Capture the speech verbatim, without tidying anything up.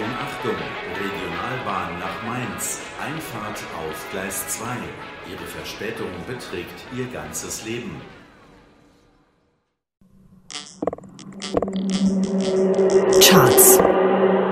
Achtung, Achtung! Regionalbahn nach Mainz. Einfahrt auf Gleis zwei. Ihre Verspätung beträgt Ihr ganzes Leben. Charts